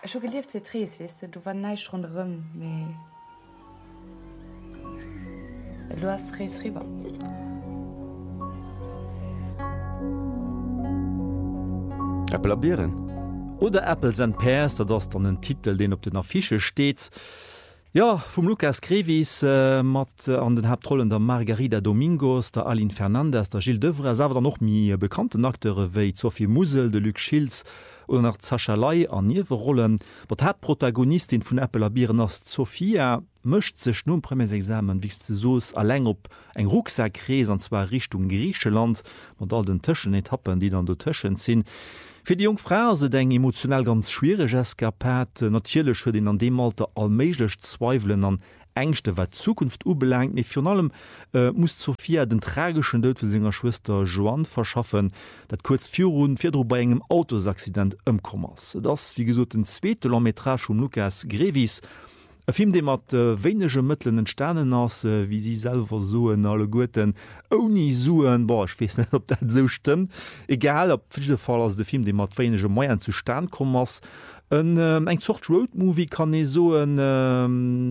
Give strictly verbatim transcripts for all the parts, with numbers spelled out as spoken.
schon gelieft wie Tries, weißt du, du war nicht rundherum, aber du hast Tries rüber. Apple Bieren. Oder Apples and Pears, das ist dann ein Titel, den auf den Affiche steht. Ja, vom Lucas Crevis äh, mat äh, an den Hauptrollen der Margarida Domingos, der Aline Fernandez, der Gilles Devre, aber noch mi bekannten Akteure wie Sophie Musel, de Luc Schilz oder nach Sascha Lai an Niewerrollen. Wat hat Protagonistin vun Apple Bieren as Sophia mëcht sech nun Premiersexamen wie ze sos allng op eng Rucksackrees an zwar Richtung Griechenland, mat all den Tëschen Etappen, die dann do Tëschen sinn. Für die Jungfrau se deng emotionell ganz schwierig Eskapat natierlech hue den an dem Alter allméiglech Zweifeln an engchte wat Zukunft ubelangt ne für allem äh, muss Sophia den tragischen Död für senger Schwester Joan verschaffen, dat kurz vier Runden vier bei engem Autosaccident ëmkommers. Das wie gesot den zweite Longmetrage um Lucas Crevis. E Film de mat äh, wenige Mëtlen Sternen ass äh, wie sie selber soen alle Goeten oni suen boah, ich weiß nicht, ob dat so stimmt. Egal op viele Fall ass de Film de mat wenige Meier zu Stern kommmers. Ein, äh, eng Zocht Roadmovie kann e so ein, äh,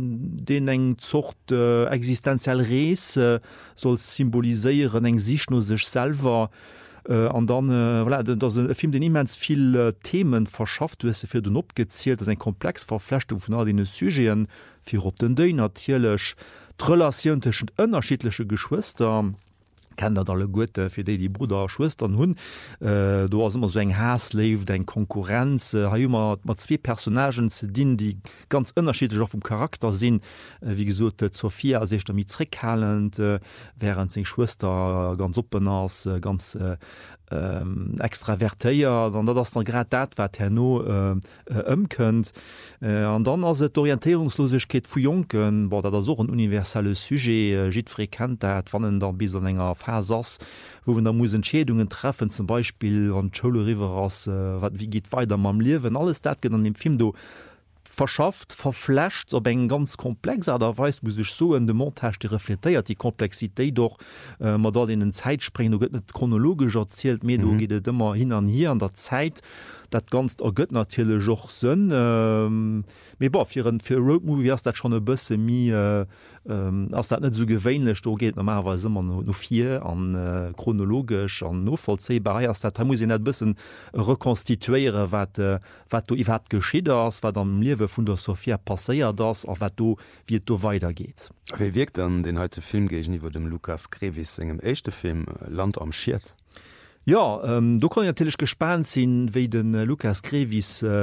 den eng Zocht äh, existenziell Rees äh, soll symboliseieren eng sich no sech selber. An uh, dann uh, voilà, das Film den immens viel uh, Themen verschafft fir den opgezielt, as en komplex Verflechtung vun all den Sygéen fir op den Dei natierlech relationunteschen ënnerschiedliche Geschwister. Kennt dat alle Goete fir déi die Bruder Schwestern hunn. Äh, du hast immer so eng Hasleif, deg Konkurrenz, ha äh, immer mat zwee Personagen ze dienen, die ganz ënnerschiedlich auf dem Charakter sinn, äh, wie gesot äh, Sophia sech damit zreckhalend, äh, während seg Schwester äh, ganz open ass, äh, ganz äh, ähm, extravertéier, dann dat ass dann grad dat wat her no ëmkënnt. Äh, an äh, dann ass et Orientierungslosechkeet vu Jonken, war dat so een universelle Sujet, äh, jiet frequent dat wann der bis an enger Phase, wo wir da muss Entschädungen treffen, zum Beispiel an Cholo River ass, äh, wat wie geht weiter mam Liwen, alles dat geht an dem Film do verschafft, verflecht, op eng ganz komplex aderweis muss ich so in de Montage die reflektiert die Komplexität doch äh, mat da in den Zeitspringen, du gëtt net chronologisch erzählt mir, mhm. du geht immer hin an hier an der Zeit. Dat ganz a gëtt natile joch sinn méfir fir Roadmovie ass dat schon e bësse mi äh, äh, ass dat net so gewéinlech, do geht normalerweise immer no vier an äh, chronologisch an no vollzebar ass dat muss net bëssen rekonstituiere wat äh, wat du iw wat geschéet ass, wat am Liewe vun der Sophia passéiert ass a wat du wie do weitergeht. Wie wirkt an den heute Film geich niwer dem Lucas Crevis engem echte Film Land am Schiert? Ja, ähm, du kann natürlich gespannt sinn, wie den äh, Lucas Crevis äh,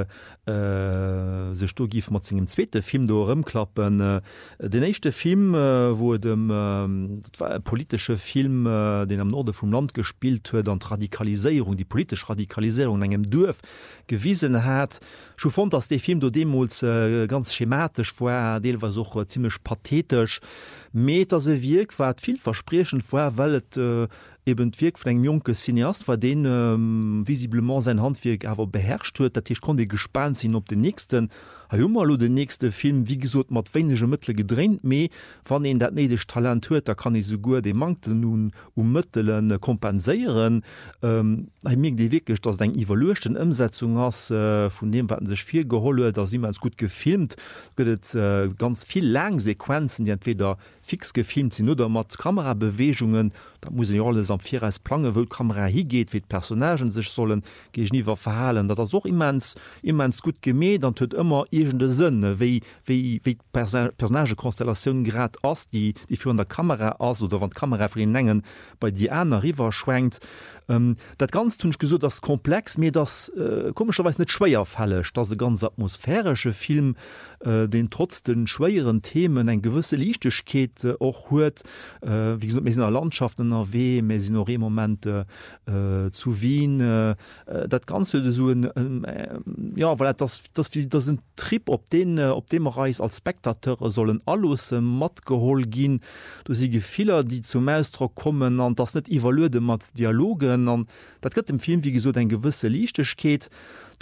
äh, sech sto gif mat zinggem zweete Film do ëmklappen. Äh, den echte Film äh, wo dem äh, das war politische Film, äh, den am Norde vum Land gespielt huet, an Radikalisierung, die politische Radikalisierung engem Dorf gewiesen hat. Scho fand, dass de Film do demos äh, ganz schematisch war, deel war soch äh, ziemlich pathetisch. Meter se wiek war viel versprechen vor, weil et äh, eben wirk vu eng Joke Cineast war den ähm, visiblement sein Handwerk awer beherrscht huet, dat ich konnte gespannt sinn op den nächsten Hummer lo den nächste Film wie gesot mat wensche Mëttle gedrängt méi wann en dat nedeg Talent huet, da kann ich so gut de Mangte nun um Mëttelen äh, kompenéieren ähm, mir de wirklich dats eng evaluechten Umsetzung ass äh, vun dem wat sech viel geholle, da si als gut gefilmt gëtt äh, ganz viel lang Sequenzen, die entweder fix gefilmt sind oder mat Kamerabewegungen, da muss ich alles am vier als Plange wo Kamera hi geht, wie d Personagen sich sollen geich niewer verhalen, dat das auch immens immens gut gemäht, dann huet immer de Sinn wie wie wie Personagekonstellationen grad ass die die für der Kamera ass oder wann Kamera für den engen bei die einer River schwenkt. Ähm, dat ganz tunsch gesot das komplex mir das äh, komischerweise net schwéier fallech, da se ganz atmosphärische Film äh, den trotz den schwéieren Themen eng gewisse Lichtechkeet och äh, huet äh, wie gesagt, in Landschaften er we mesinn momente äh, zu Wien äh, dat ganze so ein, äh, ja weil das das wie das sind Trip op den op dem Reis als Spektateur sollen alles äh, mat gehol gin, du sie Gefehler die zum Meistro kommen an das net evaluerde mat Dialogen an dat gëtt dem Film wie gesot en gewisse Lichtechkeet.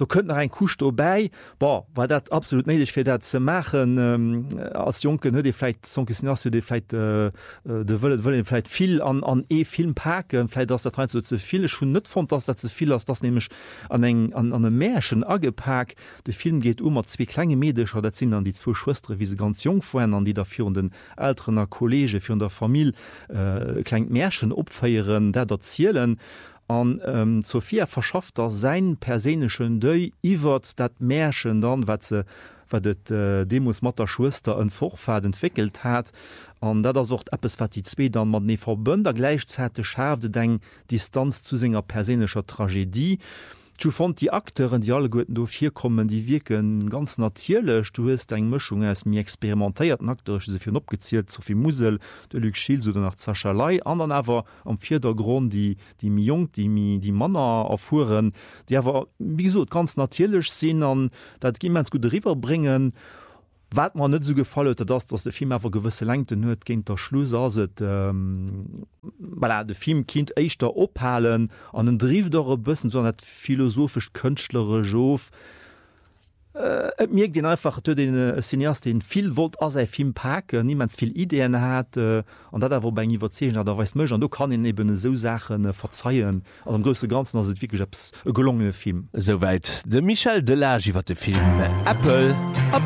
da könnten ein Kusch vorbei war dat absolut nedig für dat zu machen ähm, als Junken die vielleicht so die vielleicht äh, de wollen wollen vielleicht viel an an e Film packen vielleicht dass der so zu viele schon nicht von dass zu viel aus das nämlich an eng an an Märschen agepack der Film geht um zwei kleine medisch oder sind dann die zwei Schwestern wie sie ganz jung vorhin an die dafür und den älteren Kollege für der Familie äh, klein Märschen opfeieren der erzählen an ähm, Sophia verschafft er sein persenischen Deu iwwer dat Märschen dann wat ze wat et äh, Demos Matterschwester en Vorfahrt entwickelt hat an dat er sucht Apps wat die zwe dann mat ne verbünder gleichzeitig schärfte deng Distanz zu senger persenischer Tragödie. Du fand die Akteuren die alle Guten do hier kommen die wirken ganz natierlech du hast eng Mischung als mir experimentéiert Akteur fir opgezielt sovi Musel de Lü Schild oder nach Zascherlei anderen awer am Vierdergrund die die mi jung die mi die Manner erfuhren die awer wieso ganz natierlech sinn an dat gi mans gut river bringen. Wat man net so gefallet, dass dass de Film awer gewisse Längte huet géint der Schluss se ähm, voilà, de Film kind eichter ophalen an den Drief dore bëssen so net philosophisch kënchtlere Joof. Et äh, mir den einfach den äh, Cineast den viel wollt as sei Film packen, niemands viel Ideen hat an äh, dat wo bei iwwer da weis mch an du kann en eben so Sachen äh, verzeihen an dem größte ganzen as wie gelungene Film. Soweit de Michel Delage iwwer de Film Apple.